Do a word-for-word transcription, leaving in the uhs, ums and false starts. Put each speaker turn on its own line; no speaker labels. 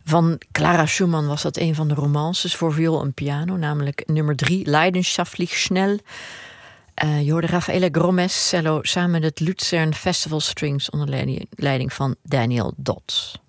Van Clara Schumann was dat een van de romances voor viool en piano, namelijk nummer drie, Leidenschaftlich Schnell. Uh, je hoorde Raffaele Gromes cello samen met het Luzern Festival Strings onder leiding van Daniel Dodd.